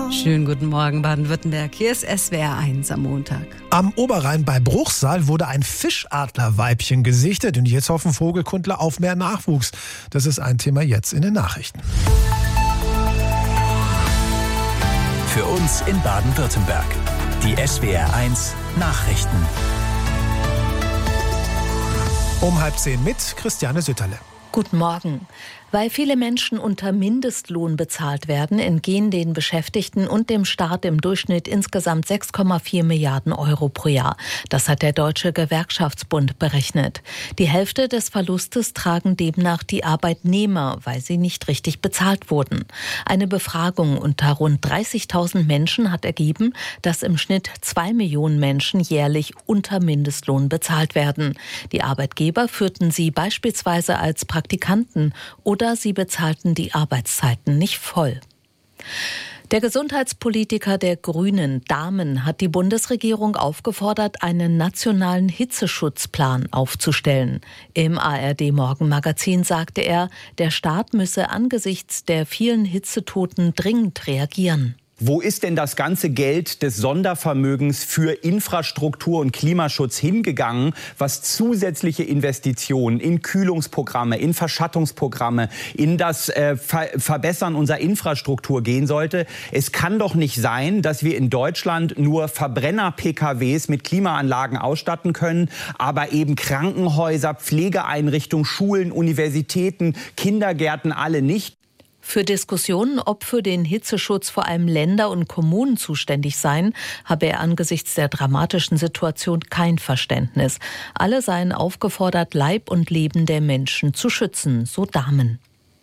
Schönen guten Morgen, Baden-Württemberg. Hier ist SWR 1 am Montag. Am Oberrhein bei Bruchsal wurde ein Fischadlerweibchen gesichtet. Und jetzt hoffen Vogelkundler auf mehr Nachwuchs. Das ist ein Thema jetzt in den Nachrichten. Für uns in Baden-Württemberg. Die SWR 1 Nachrichten. Um 9:30 mit Christiane Sütterle. Guten Morgen. Weil viele Menschen unter Mindestlohn bezahlt werden, entgehen den Beschäftigten und dem Staat im Durchschnitt insgesamt 6,4 Milliarden Euro pro Jahr. Das hat der Deutsche Gewerkschaftsbund berechnet. Die Hälfte des Verlustes tragen demnach die Arbeitnehmer, weil sie nicht richtig bezahlt wurden. Eine Befragung unter rund 30.000 Menschen hat ergeben, dass im Schnitt 2 Millionen Menschen jährlich unter Mindestlohn bezahlt werden. Die Arbeitgeber führten sie beispielsweise als Praktikanten oder sie bezahlten die Arbeitszeiten nicht voll. Der Gesundheitspolitiker der Grünen, Dahmen, hat die Bundesregierung aufgefordert, einen nationalen Hitzeschutzplan aufzustellen. Im ARD-Morgenmagazin sagte er, der Staat müsse angesichts der vielen Hitzetoten dringend reagieren. Wo ist denn das ganze Geld des Sondervermögens für Infrastruktur und Klimaschutz hingegangen, was zusätzliche Investitionen in Kühlungsprogramme, in Verschattungsprogramme, in das Verbessern unserer Infrastruktur gehen sollte? Es kann doch nicht sein, dass wir in Deutschland nur Verbrenner-PKWs mit Klimaanlagen ausstatten können, aber eben Krankenhäuser, Pflegeeinrichtungen, Schulen, Universitäten, Kindergärten alle nicht. Für Diskussionen, ob für den Hitzeschutz vor allem Länder und Kommunen zuständig seien, habe er angesichts der dramatischen Situation kein Verständnis. Alle seien aufgefordert, Leib und Leben der Menschen zu schützen, so Dahmen.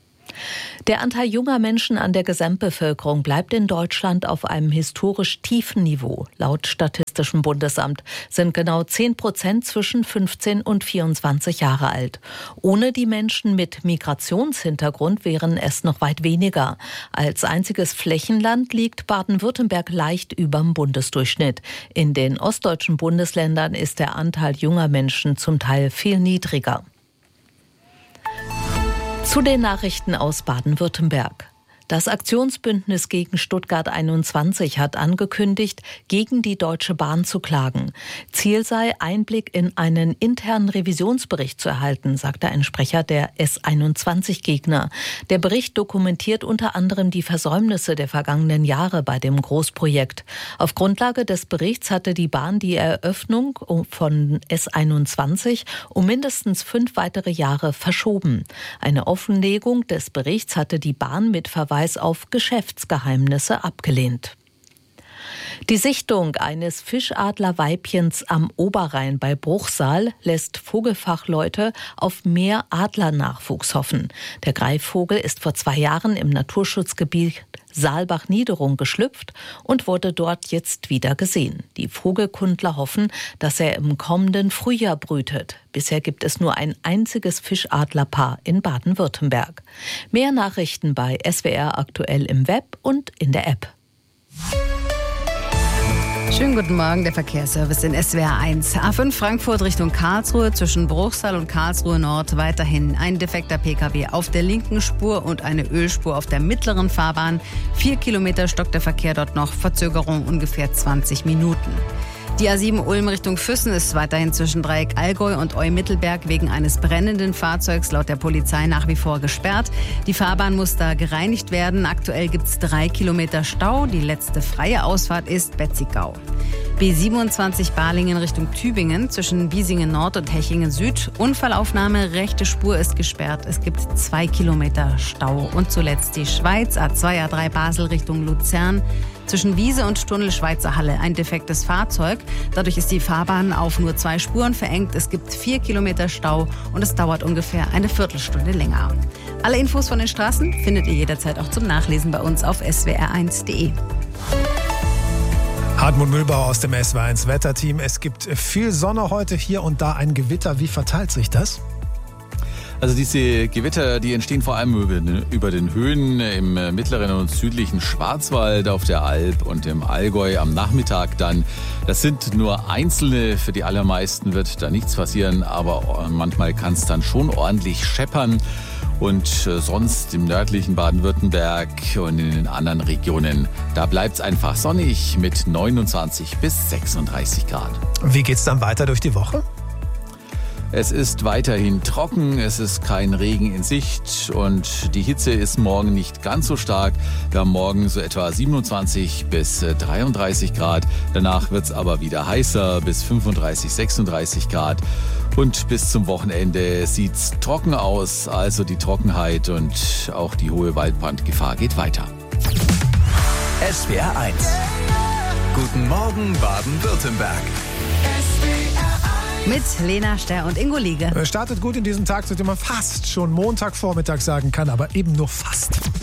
Der Anteil junger Menschen an der Gesamtbevölkerung bleibt in Deutschland auf einem historisch tiefen Niveau. Laut Statistischem Bundesamt sind genau 10% zwischen 15 und 24 Jahre alt. Ohne die Menschen mit Migrationshintergrund wären es noch weit weniger. Als einziges Flächenland liegt Baden-Württemberg leicht überm Bundesdurchschnitt. In den ostdeutschen Bundesländern ist der Anteil junger Menschen zum Teil viel niedriger. Zu den Nachrichten aus Baden-Württemberg. Das Aktionsbündnis gegen Stuttgart 21 hat angekündigt, gegen die Deutsche Bahn zu klagen. Ziel sei, Einblick in einen internen Revisionsbericht zu erhalten, sagte ein Sprecher der S21-Gegner. Der Bericht dokumentiert unter anderem die Versäumnisse der vergangenen Jahre bei dem Großprojekt. Auf Grundlage des Berichts hatte die Bahn die Eröffnung von S21 um mindestens 5 weitere Jahre verschoben. Eine Offenlegung des Berichts hatte die Bahn mit Verweis auf Geschäftsgeheimnisse abgelehnt. Die Sichtung eines Fischadlerweibchens am Oberrhein bei Bruchsal lässt Vogelfachleute auf mehr Adlernachwuchs hoffen. Der Greifvogel ist vor 2 Jahren im Naturschutzgebiet Saalbach-Niederung geschlüpft und wurde dort jetzt wieder gesehen. Die Vogelkundler hoffen, dass er im kommenden Frühjahr brütet. Bisher gibt es nur ein einziges Fischadlerpaar in Baden-Württemberg. Mehr Nachrichten bei SWR aktuell im Web und in der App. Schönen guten Morgen, der Verkehrsservice in SWR 1. A5 Frankfurt Richtung Karlsruhe, zwischen Bruchsal und Karlsruhe Nord weiterhin ein defekter Pkw auf der linken Spur und eine Ölspur auf der mittleren Fahrbahn. 4 Kilometer stockt der Verkehr dort noch, Verzögerung ungefähr 20 Minuten. Die A7 Ulm Richtung Füssen ist weiterhin zwischen Dreieck Allgäu und Eu-Mittelberg wegen eines brennenden Fahrzeugs laut der Polizei nach wie vor gesperrt. Die Fahrbahn muss da gereinigt werden. Aktuell gibt es 3 Kilometer Stau. Die letzte freie Ausfahrt ist Betzigau. B27 Balingen Richtung Tübingen zwischen Biesingen Nord und Hechingen Süd. Unfallaufnahme, rechte Spur ist gesperrt. Es gibt 2 Kilometer Stau. Und zuletzt die Schweiz, A2, A3 Basel Richtung Luzern. Zwischen Wiese und Tunnel Schweizer Halle ein defektes Fahrzeug. Dadurch ist die Fahrbahn auf nur 2 Spuren verengt. Es gibt 4 Kilometer Stau und es dauert ungefähr eine Viertelstunde länger. Alle Infos von den Straßen findet ihr jederzeit auch zum Nachlesen bei uns auf swr1.de. Hartmut Mühlbauer aus dem SWR1 Wetterteam. Es gibt viel Sonne heute, hier und da ein Gewitter. Wie verteilt sich das? Also diese Gewitter, die entstehen vor allem über den Höhen im mittleren und südlichen Schwarzwald, auf der Alb und im Allgäu am Nachmittag dann. Das sind nur einzelne, für die allermeisten wird da nichts passieren, aber manchmal kann es dann schon ordentlich scheppern. Und sonst im nördlichen Baden-Württemberg und in den anderen Regionen, da bleibt es einfach sonnig mit 29 bis 36 Grad. Wie geht's dann weiter durch die Woche? Es ist weiterhin trocken, es ist kein Regen in Sicht und die Hitze ist morgen nicht ganz so stark. Wir haben morgen so etwa 27 bis 33 Grad. Danach wird es aber wieder heißer bis 35, 36 Grad. Und bis zum Wochenende sieht es trocken aus, also die Trockenheit und auch die hohe Waldbrandgefahr geht weiter. SWR 1. Guten Morgen Baden-Württemberg. Mit Lena Sterr und Ingo Liege. Startet gut in diesen Tag, zu dem man fast schon Montagvormittag sagen kann, aber eben nur fast.